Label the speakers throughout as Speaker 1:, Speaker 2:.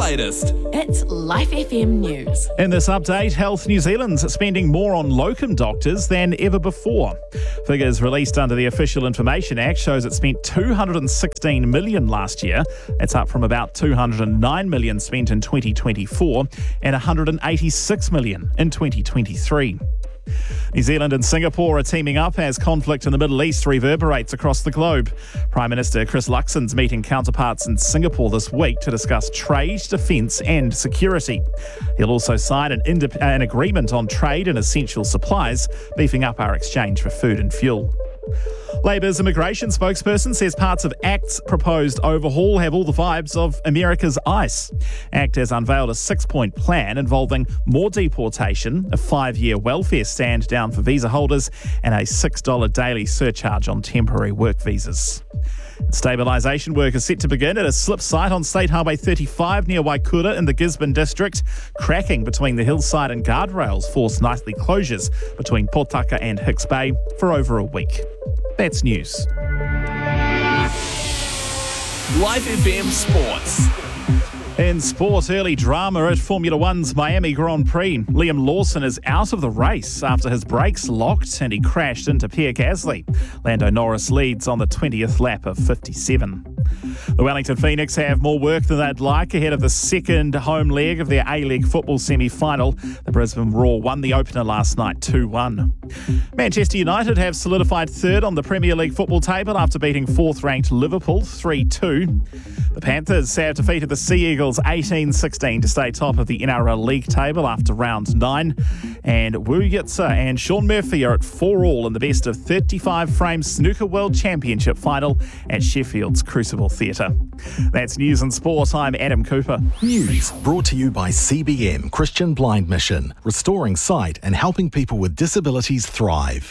Speaker 1: latest.
Speaker 2: It's Life FM News.
Speaker 3: In this update, Health New Zealand's spending more on locum doctors than ever before. Figures released under the Official Information Act shows it spent $216 million last year. It's up from about $209 million spent in 2024 and $186 million in 2023. New Zealand and Singapore are teaming up as conflict in the Middle East reverberates across the globe. Prime Minister Chris Luxon's meeting counterparts in Singapore this week to discuss trade, defence and security. He'll also sign an agreement on trade and essential supplies, beefing up our exchange for food and fuel. Labour's immigration spokesperson says parts of ACT's proposed overhaul have all the vibes of America's ICE. ACT has unveiled a 6-point plan involving more deportation, a 5-year welfare stand down for visa holders, and a $6 daily surcharge on temporary work visas. Stabilisation work is set to begin at a slip site on State Highway 35 near Waikura in the Gisborne district. Cracking between the hillside and guardrails forced nightly closures between Potaka and Hicks Bay for over a week. That's news.
Speaker 1: Life FM Sports.
Speaker 3: In sport, early drama at Formula One's Miami Grand Prix. Liam Lawson is out of the race after his brakes locked and he crashed into Pierre Gasly. Lando Norris leads on the 20th lap of 57. The Wellington Phoenix have more work than they'd like ahead of the second home leg of their A-League football semi-final. The Brisbane Roar won the opener last night 2-1. Manchester United have solidified third on the Premier League football table after beating fourth-ranked Liverpool 3-2. The Panthers have defeated the Sea Eagles 18-16 to stay top of the NRL League table after round 9. And Wu Yitsa and Sean Murphy are at 4-all in the best of 35-frame Snooker World Championship final at Sheffield's Crucible Theatre. That's news and sport. I'm Adam Cooper.
Speaker 4: News brought to you by CBM Christian Blind Mission, restoring sight and helping people with disabilities thrive.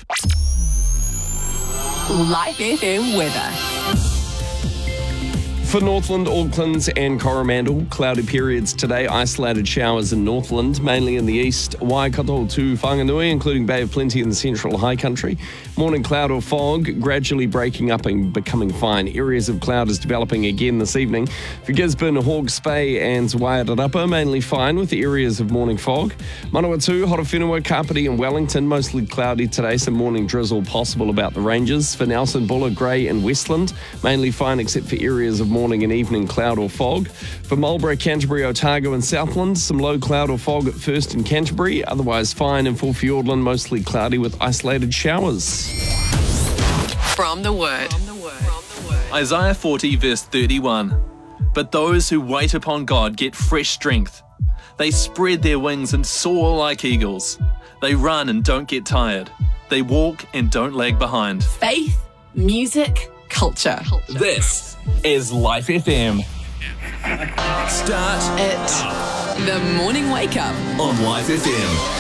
Speaker 2: Life FM weather.
Speaker 5: For Northland, Auckland and Coromandel, cloudy periods today, isolated showers in Northland, mainly in the east, Waikato to Whanganui, including Bay of Plenty in the central high country. Morning cloud or fog, gradually breaking up and becoming fine. Areas of cloud is developing again this evening. For Gisborne, Hawke's Bay and Waiarapa, mainly fine with areas of morning fog. Manawatu, Horowhenua, Kapiti and Wellington, mostly cloudy today, some morning drizzle possible about the ranges. For Nelson, Buller, Grey and Westland, mainly fine except for areas of morning and evening cloud or fog. For Marlborough, Canterbury, Otago and Southland, some low cloud or fog at first in Canterbury, otherwise fine. And for Fiordland, mostly cloudy with isolated showers.
Speaker 2: From the Word.
Speaker 1: Isaiah 40 verse 31. But those who wait upon God get fresh strength. They spread their wings and soar like eagles. They run and don't get tired. They walk and don't lag behind.
Speaker 2: Faith, music, culture.
Speaker 1: This is Life FM. Start
Speaker 2: It. The morning wake up.
Speaker 1: on Life FM.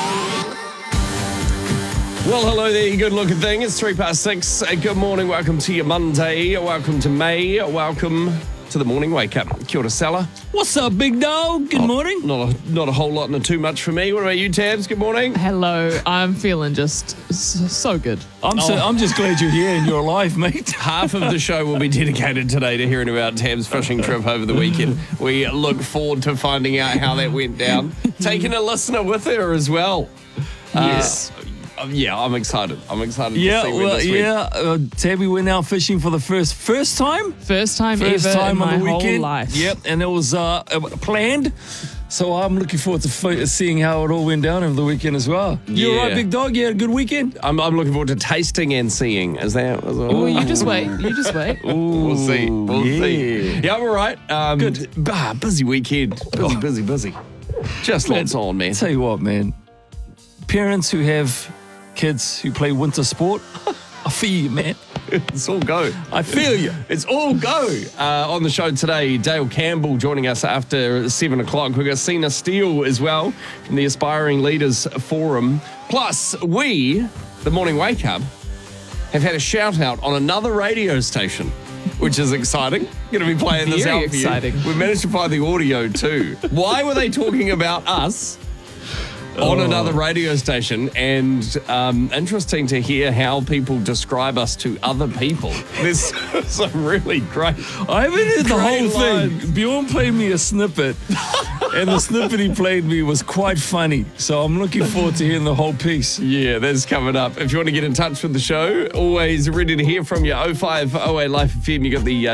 Speaker 5: Well, hello there, you good-looking thing. It's 6:03. Good morning. Welcome to your Monday. Welcome to May. Welcome to the morning wake-up. Kia ora, Sella.
Speaker 6: What's up, big dog? Good morning.
Speaker 5: Not a whole lot and too much for me. What about you, Tabs? Good morning.
Speaker 7: Hello, I'm feeling just so good.
Speaker 6: I'm just glad you're here in your life, mate.
Speaker 5: Half of the show will be dedicated today to hearing about Tab's fishing trip over the weekend. We look forward to finding out how that went down. Taking a listener with her as well.
Speaker 7: Yes.
Speaker 5: Yeah, I'm excited. To see where this went.
Speaker 6: Tabby went out fishing for the first time?
Speaker 7: First time ever in my
Speaker 6: on the
Speaker 7: whole
Speaker 6: weekend.
Speaker 7: life.
Speaker 6: Yep, and it was planned. So I'm looking forward to seeing how it all went down over the weekend as well. You all right, big dog? You had a good weekend?
Speaker 5: I'm looking forward to tasting and seeing. Is that?
Speaker 7: Oh, you just wait.
Speaker 5: We'll see. We'll see. Yeah, I'm all right.
Speaker 6: Good.
Speaker 5: Busy weekend. Busy. Just lots on, man.
Speaker 6: Tell you what, man. Parents who have kids who play winter sport, I feel you, man.
Speaker 5: It's all go.
Speaker 6: I feel you.
Speaker 5: It's all go. On the show today, Dale Campbell joining us after 7 o'clock. We've got Sina Steele as well from the Aspiring Leaders Forum. Plus, we, the Morning Wake Up, have had a shout out on another radio station, which is exciting. Going to be playing this out for you.
Speaker 7: Very exciting.
Speaker 5: We managed to find the audio too. Why were they talking about us? on another radio station, and interesting to hear how people describe us to other people. There's some really great.
Speaker 6: I haven't heard the whole
Speaker 5: lines.
Speaker 6: thing. Bjorn played me a snippet, and the snippet he played me was quite funny. So I'm looking forward to hearing the whole piece.
Speaker 5: Yeah, that's coming up. If you want to get in touch with the show, always ready to hear from you. 0508 Life FM. You got the